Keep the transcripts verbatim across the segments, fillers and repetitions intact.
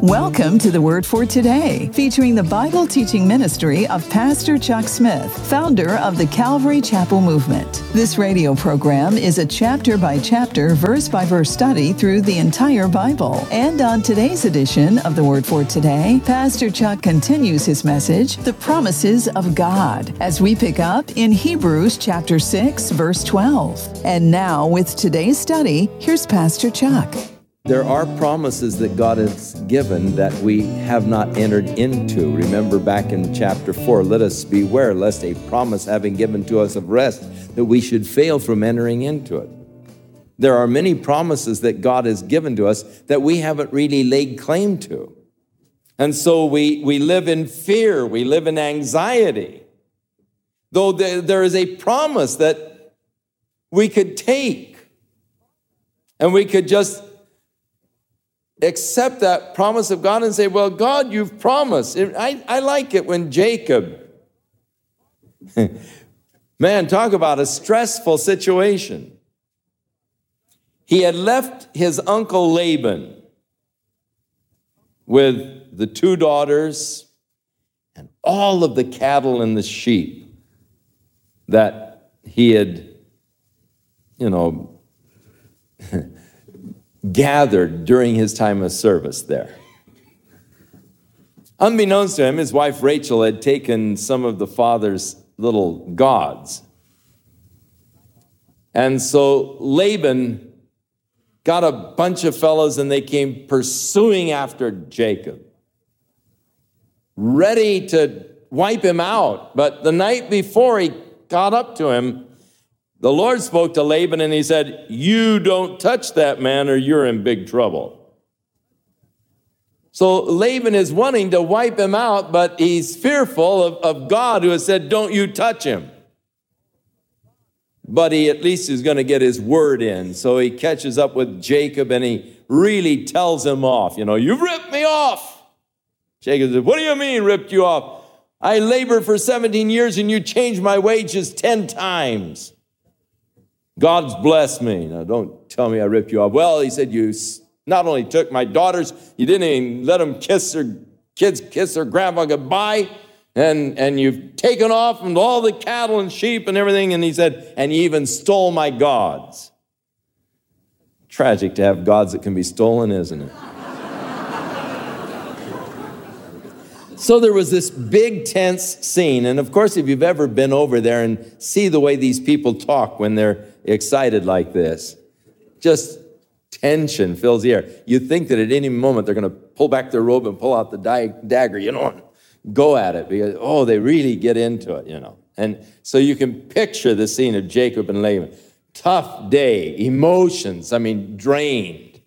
Welcome to the Word for Today, featuring the Bible teaching ministry of Pastor Chuck Smith, founder of the Calvary Chapel Movement. This radio program is a chapter-by-chapter, verse-by-verse study through the entire Bible. And on today's edition of the Word for Today, Pastor Chuck continues his message, The Promises of God, as we pick up in Hebrews chapter six, verse twelve. And now, with today's study, here's Pastor Chuck. There are promises that God has given that we have not entered into. Remember back in chapter four, let us beware lest a promise having given to us of rest, that we should fail from entering into it. There are many promises that God has given to us that we haven't really laid claim to. And so we, we live in fear, we live in anxiety. Though there, there is a promise that we could take, and we could just accept that promise of God and say, well, God, you've promised. I, I like it when Jacob, man, talk about a stressful situation. He had left his uncle Laban with the two daughters and all of the cattle and the sheep that he had, you know, gathered during his time of service there. Unbeknownst to him, his wife Rachel had taken some of the father's little gods. And so Laban got a bunch of fellows and they came pursuing after Jacob, ready to wipe him out. But the night before he got up to him, the Lord spoke to Laban and he said, you don't touch that man or you're in big trouble. So Laban is wanting to wipe him out, but he's fearful of, of God who has said, don't you touch him. But he at least is going to get his word in. So he catches up with Jacob and he really tells him off. You know, you've ripped me off. Jacob said, what do you mean ripped you off? I labored for seventeen years and you changed my wages ten times. God's blessed me. Now, don't tell me I ripped you off. Well, he said, you not only took my daughters, you didn't even let them kiss their kids, kiss their grandma goodbye, and, and you've taken off and all the cattle and sheep and everything. And he said, and you even stole my gods. Tragic to have gods that can be stolen, isn't it? So there was this big tense scene. And of course, if you've ever been over there and see the way these people talk when they're excited like this, just tension fills the air. You think that at any moment they're going to pull back their robe and pull out the di- dagger, you know, and go at it because, oh, they really get into it, you know. And so you can picture the scene of Jacob and Laban. Tough day, emotions, I mean, drained.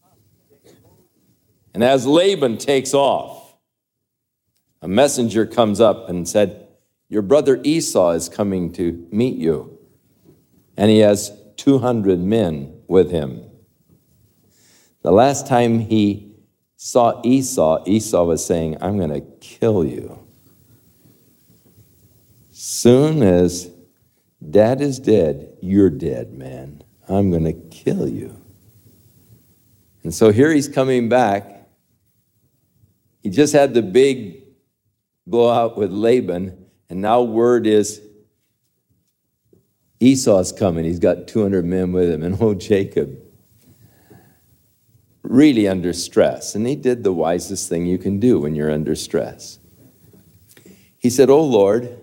And as Laban takes off, a messenger comes up and said, your brother Esau is coming to meet you. And he has two hundred men with him. The last time he saw Esau, Esau was saying, I'm going to kill you. Soon as Dad is dead, you're dead, man. I'm going to kill you. And so here he's coming back. He just had the big blowout with Laban, and now word is Esau's coming. He's got two hundred men with him, and oh, Jacob, really under stress. And he did the wisest thing you can do when you're under stress. He said, oh, Lord,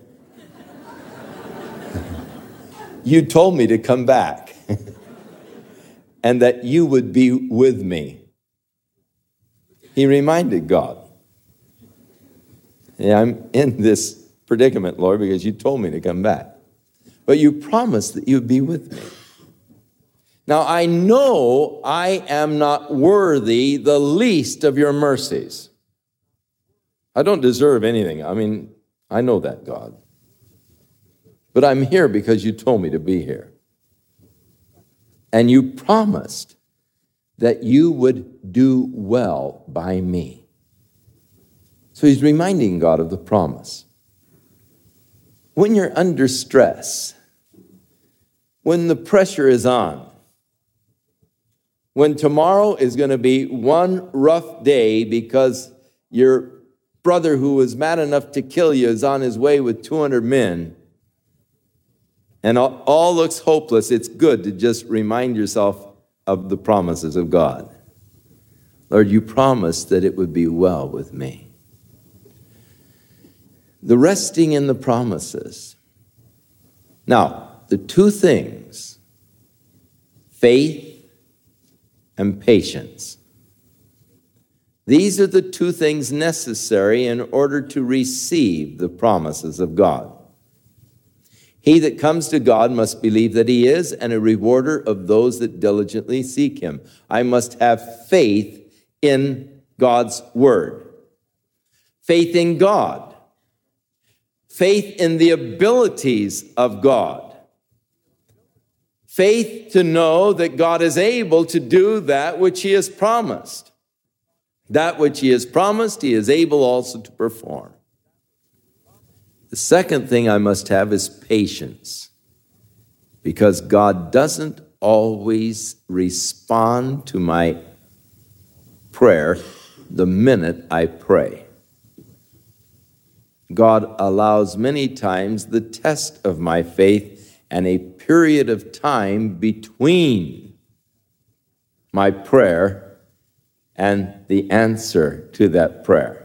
you told me to come back and that you would be with me. He reminded God. Yeah, I'm in this predicament, Lord, because you told me to come back. But you promised that you'd be with me. Now, I know I am not worthy the least of your mercies. I don't deserve anything. I mean, I know that, God. But I'm here because you told me to be here. And you promised that you would do well by me. So he's reminding God of the promise. When you're under stress, when the pressure is on, when tomorrow is going to be one rough day because your brother who was mad enough to kill you is on his way with two hundred men, and all, all looks hopeless, it's good to just remind yourself of the promises of God. Lord, you promised that it would be well with me. The resting in the promises. Now, the two things, faith and patience. These are the two things necessary in order to receive the promises of God. He that comes to God must believe that he is, and a rewarder of those that diligently seek him. I must have faith in God's word. Faith in God. Faith in the abilities of God. Faith to know that God is able to do that which he has promised. That which he has promised, he is able also to perform. The second thing I must have is patience, because God doesn't always respond to my prayer the minute I pray. God allows many times the test of my faith and a period of time between my prayer and the answer to that prayer.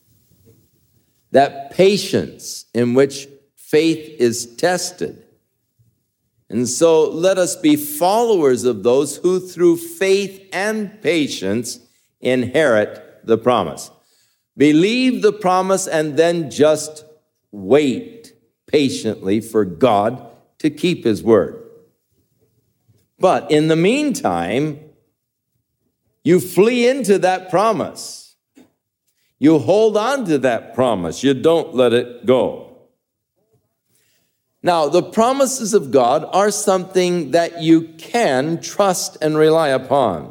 That patience in which faith is tested. And so let us be followers of those who through faith and patience inherit the promise. Believe the promise and then just wait patiently for God to keep his word. But in the meantime, you flee into that promise. You hold on to that promise. You don't let it go. Now, the promises of God are something that you can trust and rely upon.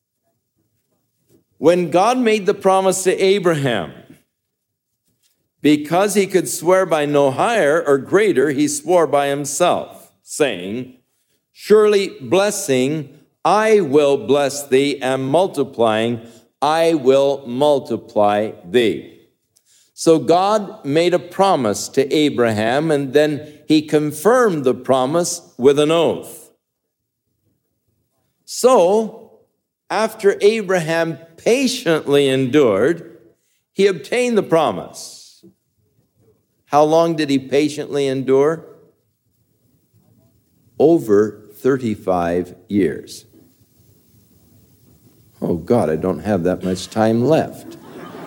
When God made the promise to Abraham, because he could swear by no higher or greater, he swore by himself, saying, surely blessing, I will bless thee, and multiplying, I will multiply thee. So God made a promise to Abraham, and then he confirmed the promise with an oath. So, after Abraham patiently endured, he obtained the promise. How long did he patiently endure? Over thirty-five years. Oh, God, I don't have that much time left.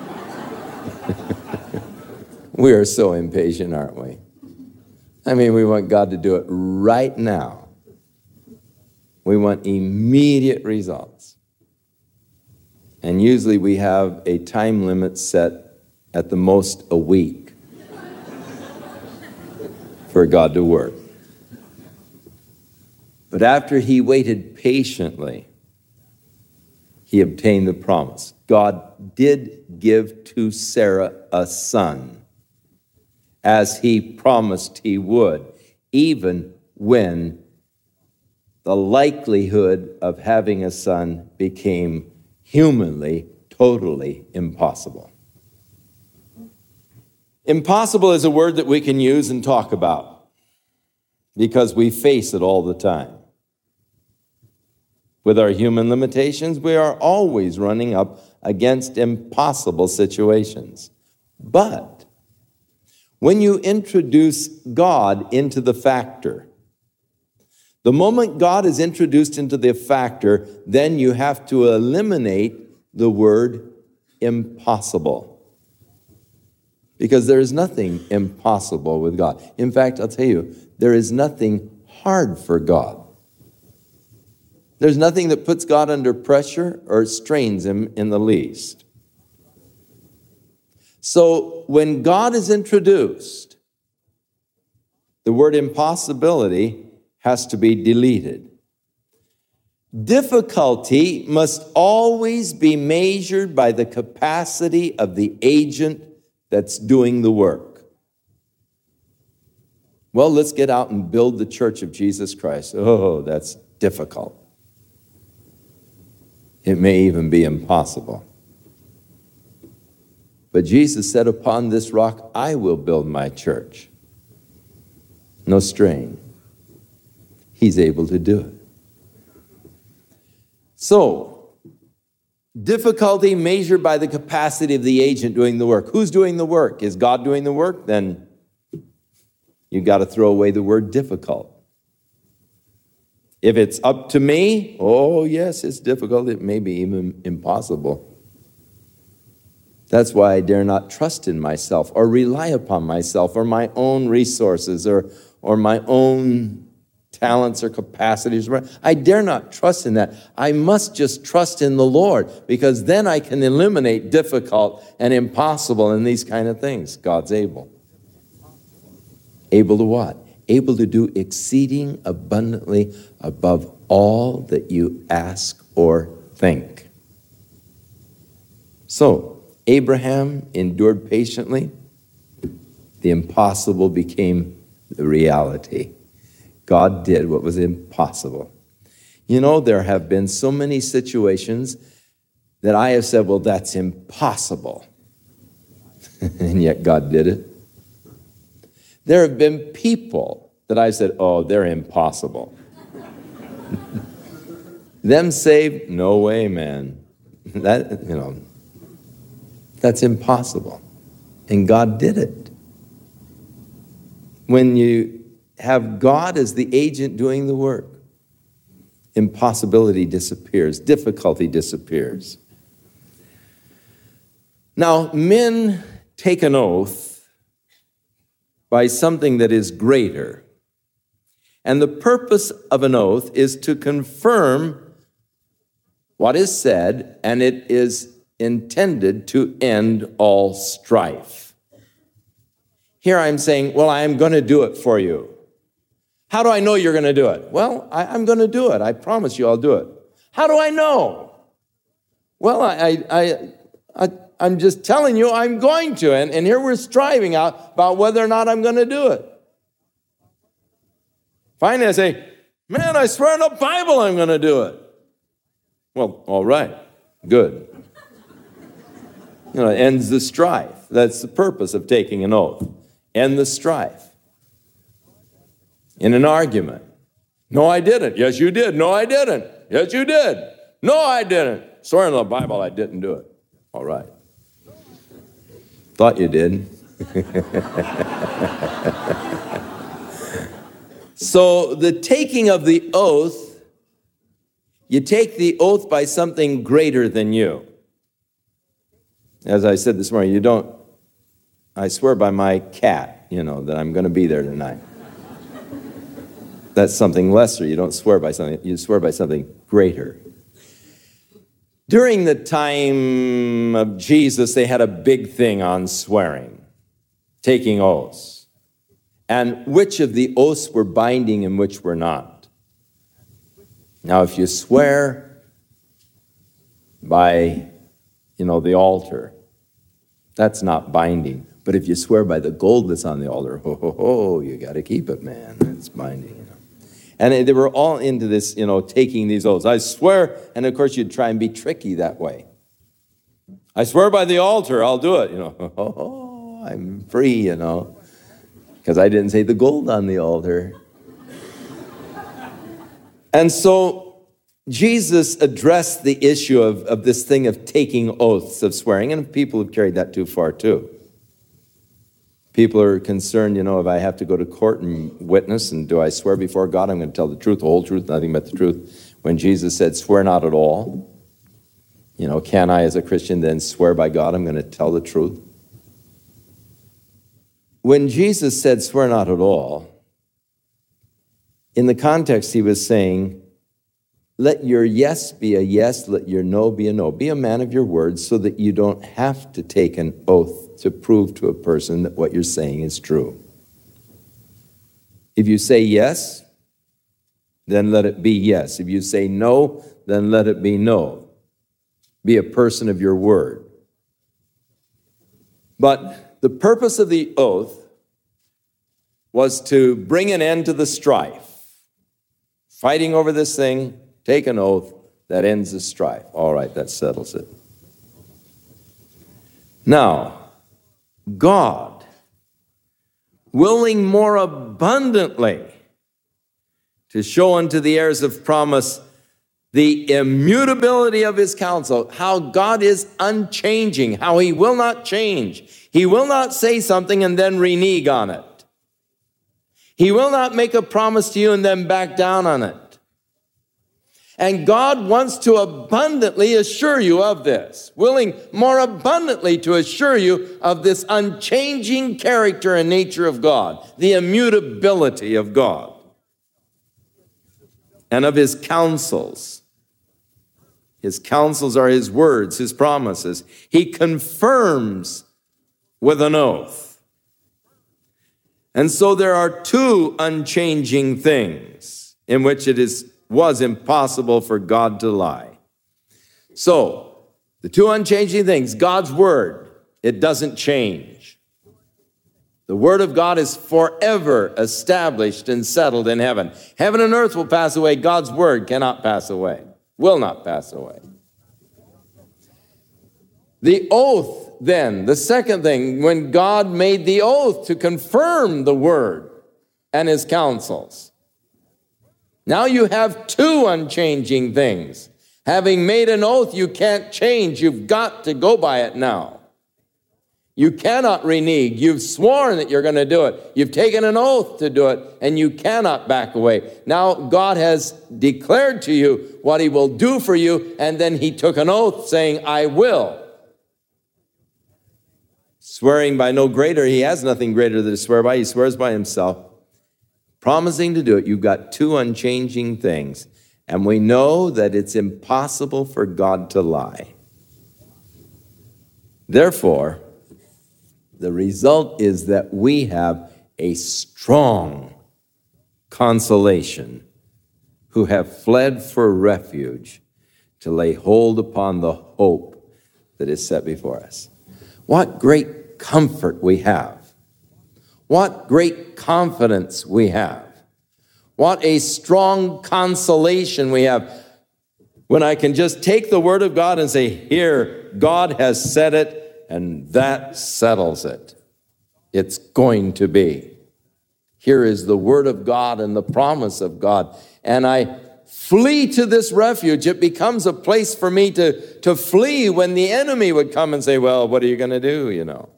We are so impatient, aren't we? I mean, we want God to do it right now. We want immediate results. And usually we have a time limit set at the most a week for God to work. But after he waited patiently, he obtained the promise. God did give to Sarah a son, as he promised he would, even when the likelihood of having a son became humanly, totally impossible. Impossible is a word that we can use and talk about because we face it all the time. With our human limitations, we are always running up against impossible situations. But when you introduce God into the factor, the moment God is introduced into the factor, then you have to eliminate the word impossible. Because there is nothing impossible with God. In fact, I'll tell you, there is nothing hard for God. There's nothing that puts God under pressure or strains him in the least. So when God is introduced, the word impossibility has to be deleted. Difficulty must always be measured by the capacity of the agent that's doing the work. Well, let's get out and build the church of Jesus Christ. Oh, that's difficult. It may even be impossible. But Jesus said, upon this rock I will build my church. No strain. He's able to do it. So, difficulty measured by the capacity of the agent doing the work. Who's doing the work? Is God doing the work? Then you've got to throw away the word difficult. If it's up to me, oh yes, it's difficult. It may be even impossible. That's why I dare not trust in myself or rely upon myself or my own resources or, or my own talents or capacities. I dare not trust in that. I must just trust in the Lord, because then I can eliminate difficult and impossible and these kind of things. God's able. Able to what? Able to do exceeding abundantly above all that you ask or think. So, Abraham endured patiently. The impossible became the reality. God did what was impossible. You know, there have been so many situations that I have said, well, that's impossible. And yet God did it. There have been people that I said, oh, they're impossible. Them saved? No way, man. That, you know, that's impossible. And God did it. When you have God as the agent doing the work, impossibility disappears, difficulty disappears. Now, men take an oath by something that is greater. And the purpose of an oath is to confirm what is said, and it is intended to end all strife. Here I'm saying, well, I am going to do it for you. How do I know you're going to do it? Well, I, I'm going to do it. I promise you I'll do it. How do I know? Well, I, I, I, I'm just telling you I'm going to. And, and here we're striving out about whether or not I'm going to do it. Finally, I say, man, I swear on the Bible I'm going to do it. Well, all right, good. You know, it ends the strife. That's the purpose of taking an oath. End the strife. In an argument. No, I didn't. Yes, you did. No, I didn't. Yes, you did. No, I didn't. Swear in the Bible I didn't do it. All right. Thought you did. So the taking of the oath, you take the oath by something greater than you. As I said this morning, you don't, I swear by my cat, you know, that I'm going to be there tonight. That's something lesser. You don't swear by something, you swear by something greater. During the time of Jesus, they had a big thing on swearing, taking oaths. And which of the oaths were binding and which were not. Now, if you swear by, you know, the altar, that's not binding. But if you swear by the gold that's on the altar, ho, ho, ho, you got to keep it, man. It's binding, you know. And they were all into this, you know, taking these oaths. I swear, and of course you'd try and be tricky that way. I swear by the altar, I'll do it, you know. Ho, ho, ho, I'm free, you know. Because I didn't say the gold on the altar. And so Jesus addressed the issue of, of this thing of taking oaths of swearing, and people have carried that too far too. People are concerned, you know, if I have to go to court and witness, and do I swear before God I'm going to tell the truth, the whole truth, nothing but the truth? When Jesus said, swear not at all, you know, can I as a Christian then swear by God I'm going to tell the truth? When Jesus said, swear not at all, in the context he was saying, let your yes be a yes, let your no be a no. Be a man of your words so that you don't have to take an oath to prove to a person that what you're saying is true. If you say yes, then let it be yes. If you say no, then let it be no. Be a person of your word. But the purpose of the oath was to bring an end to the strife. Fighting over this thing, take an oath, That ends the strife. All right, that settles it. Now, God, willing more abundantly to show unto the heirs of promise the immutability of his counsel, how God is unchanging, how he will not change. He will not say something and then renege on it. He will not make a promise to you and then back down on it. And God wants to abundantly assure you of this, willing more abundantly to assure you of this unchanging character and nature of God, the immutability of God, and of his counsels. His counsels are his words, his promises. He confirms with an oath. And so there are two unchanging things in which it is was impossible for God to lie. So, the two unchanging things, God's word, it doesn't change. The word of God is forever established and settled in heaven. Heaven and earth will pass away. God's word cannot pass away, will not pass away. The oath, then, the second thing, when God made the oath to confirm the word and his counsels. Now you have two unchanging things. Having made an oath, you can't change. You've got to go by it now. You cannot renege. You've sworn that you're going to do it. You've taken an oath to do it, and you cannot back away. Now God has declared to you what he will do for you, and then he took an oath saying, I will. Swearing by no greater, he has nothing greater than to swear by. He swears by himself. Promising to do it, you've got two unchanging things. And we know that it's impossible for God to lie. Therefore, the result is that we have a strong consolation who have fled for refuge to lay hold upon the hope that is set before us. What great comfort we have. What great confidence we have. What a strong consolation we have when I can just take the word of God and say, here, God has said it, and that settles it. It's going to be. Here is the word of God and the promise of God. And I flee to this refuge. It becomes a place for me to, to flee when the enemy would come and say, well, what are you going to do, you know?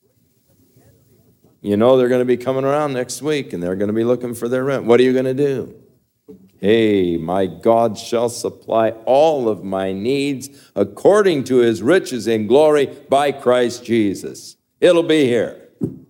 You know they're going to be coming around next week, and they're going to be looking for their rent. What are you going to do? Hey, my God shall supply all of my needs according to his riches in glory by Christ Jesus. It'll be here.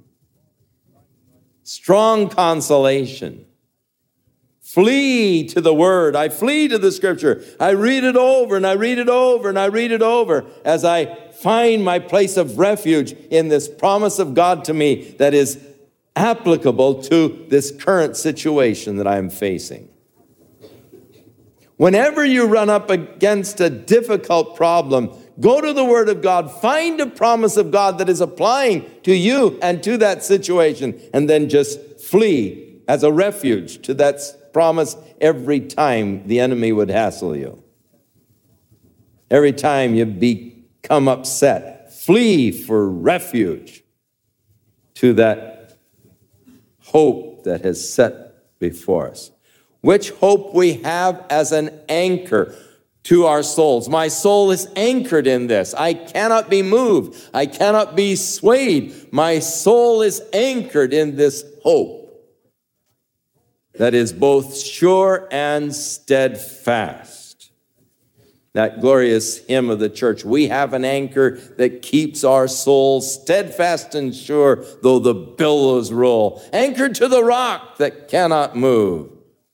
Strong consolation. Flee to the word. I flee to the scripture. I read it over and I read it over and I read it over as I find my place of refuge in this promise of God to me that is applicable to this current situation that I am facing. Whenever you run up against a difficult problem, go to the Word of God, find a promise of God that is applying to you and to that situation, and then just flee as a refuge to that promise every time the enemy would hassle you. Every time you become upset, flee for refuge to that hope that has set before us. Which hope we have as an anchor to our souls. My soul is anchored in this. I cannot be moved. I cannot be swayed. My soul is anchored in this hope that is both sure and steadfast. That glorious hymn of the church, we have an anchor that keeps our souls steadfast and sure, though the billows roll. Anchored to the rock that cannot move.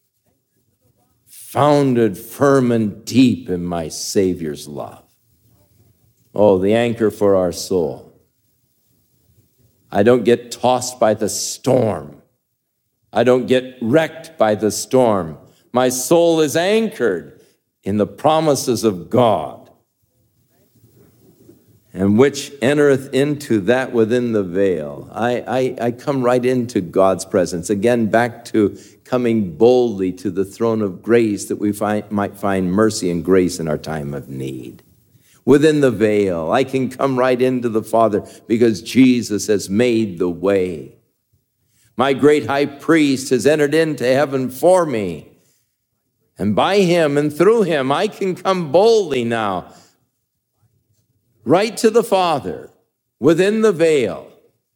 Founded firm and deep in my Savior's love. Oh, the anchor for our soul. I don't get tossed by the storm. I don't get wrecked by the storm. My soul is anchored in the promises of God. and which entereth into that within the veil. I, I, I come right into God's presence. Again, back to coming boldly to the throne of grace that we find, might find mercy and grace in our time of need. Within the veil, I can come right into the Father because Jesus has made the way. My great high priest has entered into heaven for me. And by him and through him, I can come boldly now right to the Father within the veil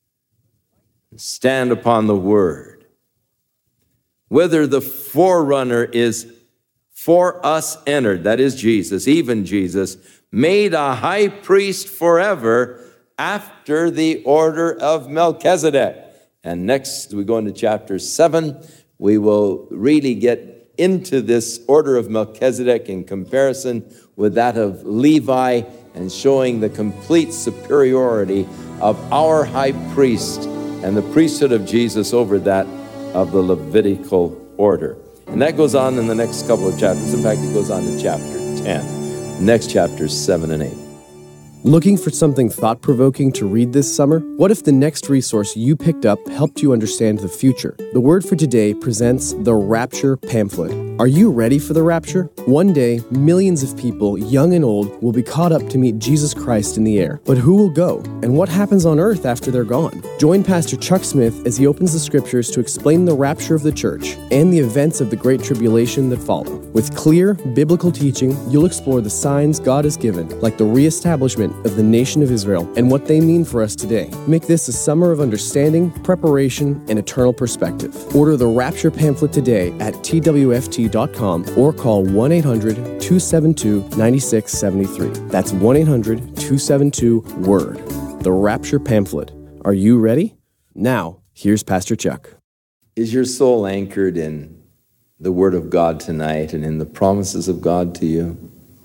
and stand upon the Word. Whither the forerunner is for us entered, that is Jesus, even Jesus, made a high priest forever after the order of Melchizedek. And next we go into chapter seven, we will really get into this order of Melchizedek in comparison with that of Levi, and showing the complete superiority of our high priest and the priesthood of Jesus over that of the Levitical order. And that goes on in the next couple of chapters. In fact, it goes on to chapter ten. Next chapters seven and eight. Looking for something thought-provoking to read this summer? What if the next resource you picked up helped you understand the future? The Word for Today presents the Rapture Pamphlet. Are you ready for the rapture? One day, millions of people, young and old, will be caught up to meet Jesus Christ in the air. But who will go? And what happens on earth after they're gone? Join Pastor Chuck Smith as he opens the Scriptures to explain the rapture of the church and the events of the Great Tribulation that follow. With clear, biblical teaching, you'll explore the signs God has given, like the reestablishment of the nation of Israel and what they mean for us today. Make this a summer of understanding, preparation, and eternal perspective. Order the Rapture Pamphlet today at T W F T dot com or call one eight hundred, two seven two, nine six seven three. That's one eight hundred, two seven two, WORD. The Rapture Pamphlet. Are you ready? Now, here's Pastor Chuck. Is your soul anchored in the Word of God tonight and in the promises of God to you?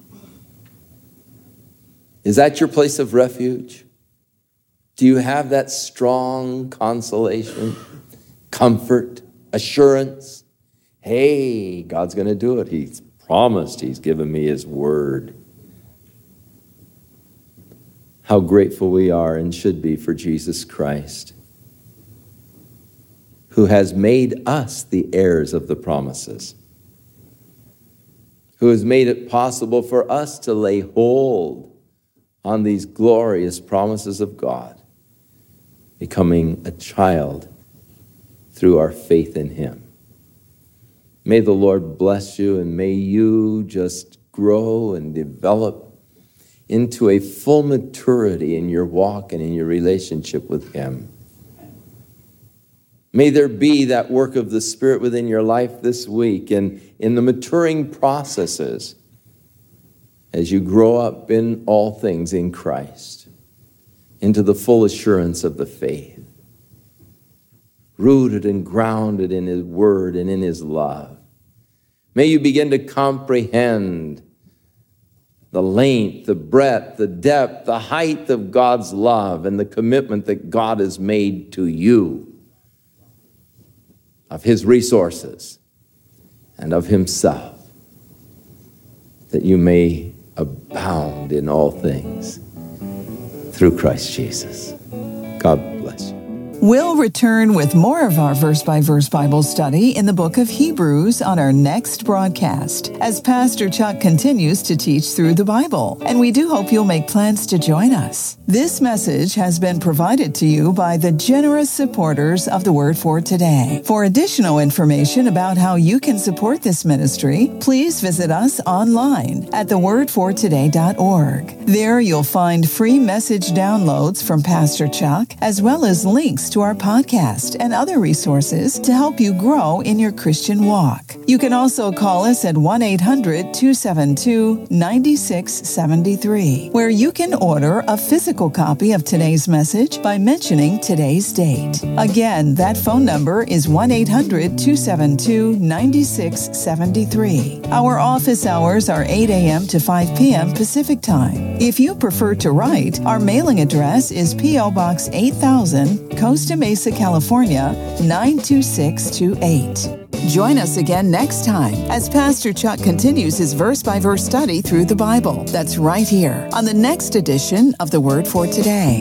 Is that your place of refuge? Do you have that strong consolation, comfort, assurance? Hey, God's going to do it. He's promised. He's given me His Word. How grateful we are and should be for Jesus Christ, who has made us the heirs of the promises, who has made it possible for us to lay hold on these glorious promises of God, becoming a child through our faith in Him. May the Lord bless you, and may you just grow and develop into a full maturity in your walk and in your relationship with Him. May there be that work of the Spirit within your life this week, and in the maturing processes as you grow up in all things in Christ, into the full assurance of the faith, rooted and grounded in His Word and in His love. May you begin to comprehend the length, the breadth, the depth, the height of God's love and the commitment that God has made to you, of His resources and of Himself, that you may abound in all things through Christ Jesus. God bless you. We'll return with more of our verse-by-verse Bible study in the book of Hebrews on our next broadcast, as Pastor Chuck continues to teach through the Bible, and we do hope you'll make plans to join us. This message has been provided to you by the generous supporters of the Word for Today. For additional information about how you can support this ministry, please visit us online at the word for today dot org. There you'll find free message downloads from Pastor Chuck, as well as links to our podcast and other resources to help you grow in your Christian walk. You can also call us at one eight hundred, two seven two, nine six seven three, where you can order a physical copy of today's message by mentioning today's date. Again, that phone number is one eight hundred, two seven two, nine six seven three. Our office hours are eight a.m. to five p.m. Pacific Time. If you prefer to write, our mailing address is P O. Box eight thousand, Coast Costa Mesa, California, nine two six two eight. Join us again next time as Pastor Chuck continues his verse-by-verse study through the Bible. That's right here on the next edition of The Word for Today.